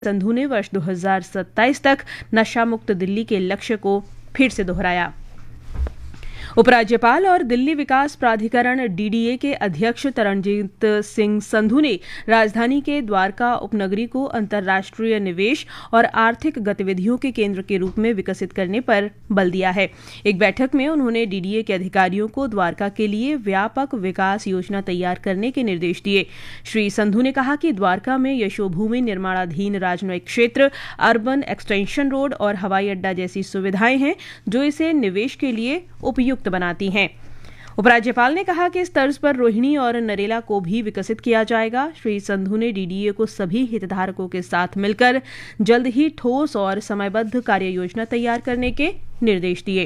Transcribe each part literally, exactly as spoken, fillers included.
संधू ने वर्ष दो हज़ार सत्ताईस तक नशा मुक्त दिल्ली के लक्ष्य को फिर से दोहराया। उपराज्यपाल और दिल्ली विकास प्राधिकरण डीडीए के अध्यक्ष तरणजीत सिंह संधू ने राजधानी के द्वारका उपनगरी को अंतर्राष्ट्रीय निवेश और आर्थिक गतिविधियों के केंद्र के रूप में विकसित करने पर बल दिया है। एक बैठक में उन्होंने डीडीए के अधिकारियों को द्वारका के लिए व्यापक विकास योजना तैयार करने के निर्देश दिए। श्री संधू ने कहा कि द्वारका में यशोभूमि निर्माणाधीन राजनयिक क्षेत्र, अर्बन एक्सटेंशन रोड और हवाई अड्डा जैसी सुविधाएं हैं जो इसे निवेश के लिए उपयुक्त बनाती हैं। उपराज्यपाल ने कहा कि इस तर्ज पर रोहिणी और नरेला को भी विकसित किया जाएगा। श्री संधू ने डीडीए को सभी हितधारकों के साथ मिलकर जल्द ही ठोस और समयबद्ध कार्य योजना तैयार करने के निर्देश दिए।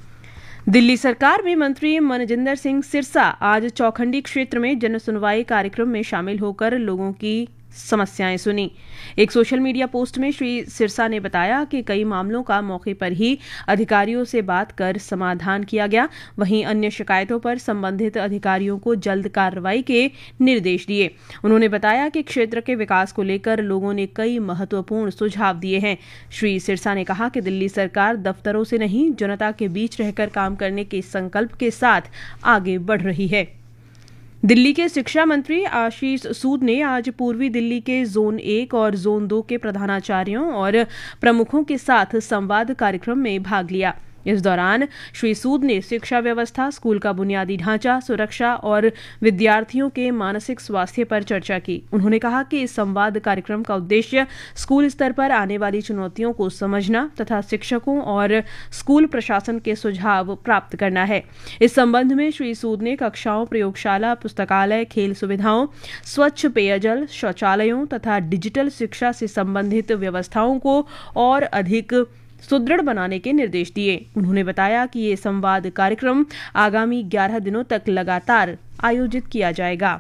दिल्ली सरकार में मंत्री मनजिंदर सिंह सिरसा आज चौखंडी क्षेत्र में जन सुनवाई कार्यक्रम में शामिल होकर लोगों की समस्याएं सुनी। एक सोशल मीडिया पोस्ट में श्री सिरसा ने बताया कि कई मामलों का मौके पर ही अधिकारियों से बात कर समाधान किया गया। वहीं अन्य शिकायतों पर संबंधित अधिकारियों को जल्द कार्रवाई के निर्देश दिए। उन्होंने बताया कि क्षेत्र के विकास को लेकर लोगों ने कई महत्वपूर्ण सुझाव दिए हैं। श्री सिरसा ने कहा कि दिल्ली सरकार दफ्तरों से नहीं, जनता के बीच रहकर काम करने के संकल्प के साथ आगे बढ़ रही है। दिल्ली के शिक्षा मंत्री आशीष सूद ने आज पूर्वी दिल्ली के जोन एक और जोन दो के प्रधानाचार्यों और प्रमुखों के साथ संवाद कार्यक्रम में भाग लिया। इस दौरान श्री सूद ने शिक्षा व्यवस्था, स्कूल का बुनियादी ढांचा, सुरक्षा और विद्यार्थियों के मानसिक स्वास्थ्य पर चर्चा की। उन्होंने कहा कि इस संवाद कार्यक्रम का उद्देश्य स्कूल स्तर पर आने वाली चुनौतियों को समझना तथा शिक्षकों और स्कूल प्रशासन के सुझाव प्राप्त करना है। इस संबंध में श्री सूद ने कक्षाओं, प्रयोगशाला, पुस्तकालय, खेल सुविधाओं, स्वच्छ पेयजल, शौचालयों तथा डिजिटल शिक्षा से संबंधित व्यवस्थाओं को और अधिक सुदृढ़ बनाने के निर्देश दिए। उन्होंने बताया कि ये संवाद कार्यक्रम आगामी ग्यारह दिनों तक लगातार आयोजित किया जाएगा।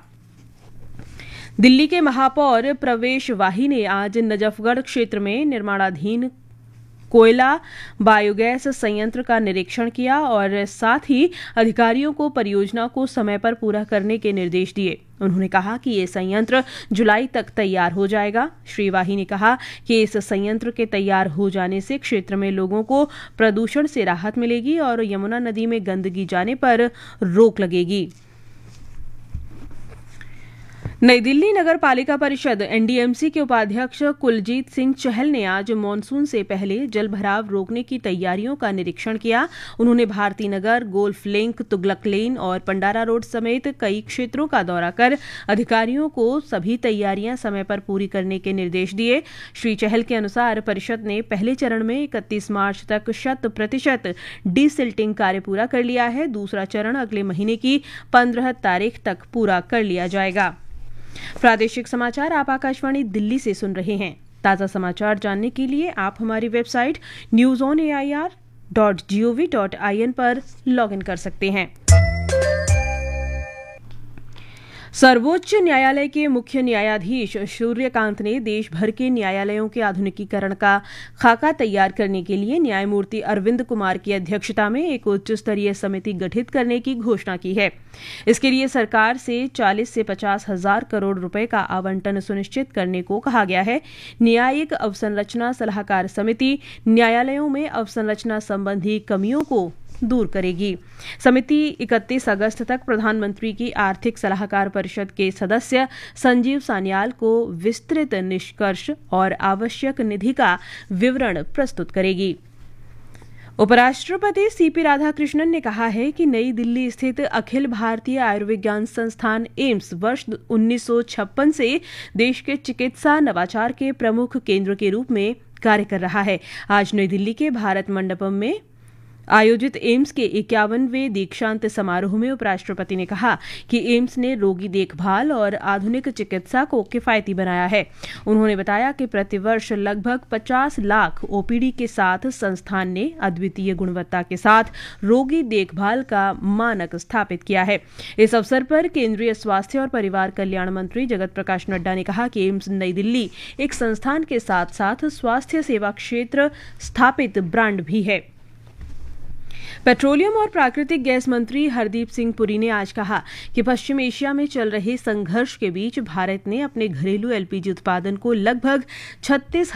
दिल्ली के महापौर प्रवेश वाही ने आज नजफगढ़ क्षेत्र में निर्माणाधीन कोयला बायोगैस संयंत्र का निरीक्षण किया और साथ ही अधिकारियों को परियोजना को समय पर पूरा करने के निर्देश दिए। उन्होंने कहा कि ये संयंत्र जुलाई तक तैयार हो जाएगा। श्री वाही ने कहा कि इस संयंत्र के तैयार हो जाने से क्षेत्र में लोगों को प्रदूषण से राहत मिलेगी और यमुना नदी में गंदगी जाने पर रोक लगेगी। नई दिल्ली नगर पालिका परिषद एनडीएमसी के उपाध्यक्ष कुलजीत सिंह चहल ने आज मानसून से पहले जल भराव रोकने की तैयारियों का निरीक्षण किया। उन्होंने भारती नगर, गोल्फ लिंक, तुगलक लेन और पंडारा रोड समेत कई क्षेत्रों का दौरा कर अधिकारियों को सभी तैयारियां समय पर पूरी करने के निर्देश दिए। श्री चहल के अनुसार परिषद ने पहले चरण में इकतीस मार्च तक शत प्रतिशत डीसिल्टिंग कार्य पूरा कर लिया है। दूसरा चरण अगले महीने की पंद्रह तारीख तक पूरा कर लिया जाएगा। प्रादेशिक समाचार आप आकाशवाणी दिल्ली से सुन रहे हैं। ताज़ा समाचार जानने के लिए आप हमारी website news on A I R dot G O V dot I N पर लॉग इन कर सकते हैं। सर्वोच्च न्यायालय के मुख्य न्यायाधीश सूर्यकांत ने देश भर के न्यायालयों के आधुनिकीकरण का खाका तैयार करने के लिए न्यायमूर्ति अरविंद कुमार की अध्यक्षता में एक उच्च स्तरीय समिति गठित करने की घोषणा की है। इसके लिए सरकार से चालीस से पचास हजार करोड़ रुपए का आवंटन सुनिश्चित करने को कहा गया है। न्यायिक अवसंरचना सलाहकार समिति न्यायालयों में अवसंरचना संबंधी कमियों को दूर करेगी। समिति इकतीस अगस्त तक प्रधानमंत्री की आर्थिक सलाहकार परिषद के सदस्य संजीव सान्याल को विस्तृत निष्कर्ष और आवश्यक निधि का विवरण प्रस्तुत करेगी। उपराष्ट्रपति सीपी राधाकृष्णन ने कहा है कि नई दिल्ली स्थित अखिल भारतीय आयुर्विज्ञान संस्थान एम्स वर्ष उन्नीस सौ छप्पन से देश के चिकित्सा नवाचार के प्रमुख केंद्र के रूप में कार्य कर रहा है। आज नई दिल्ली के भारत मंडपम में आयोजित एम्स के इक्यावनवें दीक्षांत समारोह में उपराष्ट्रपति ने कहा कि एम्स ने रोगी देखभाल और आधुनिक चिकित्सा को किफायती बनाया है। उन्होंने बताया कि प्रतिवर्ष लगभग पचास लाख ओपीडी के साथ संस्थान ने अद्वितीय गुणवत्ता के साथ रोगी देखभाल का मानक स्थापित किया है। इस अवसर पर केंद्रीय स्वास्थ्य और परिवार कल्याण मंत्री जगत प्रकाश नड्डा ने कहा कि एम्स नई दिल्ली एक संस्थान के साथ साथ स्वास्थ्य सेवा क्षेत्र स्थापित ब्रांड भी है। पेट्रोलियम और प्राकृतिक गैस मंत्री हरदीप सिंह पुरी ने आज कहा कि पश्चिम एशिया में चल रहे संघर्ष के बीच भारत ने अपने घरेलू एलपीजी उत्पादन को लगभग छत्तीस